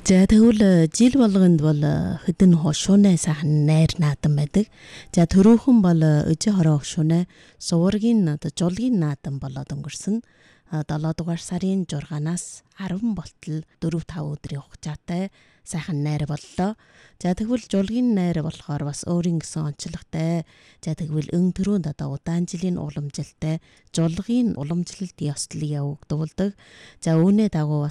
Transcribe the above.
За тэгвэл жил болгонд бол хэдэн хошууны сайхан найр наадам байдаг. За төрөөхөн бол өжи хороо хошууны сувргийн жуулгийн наадам болоод өнгөрсөн. 7 дугаар сарын 6-наас 10 болтол 4-5 өдрийн хугацаатай сайхан найр боллоо. За тэгвэл жуулгийн найр болохоор бас өөрийн гэсэн онцлогтой. За тэгвэл өн төрөнд удаан жилийн уламжилтай жуулгийн уламжлалт ёслол явагдуулдаг. За үүнээ дагуу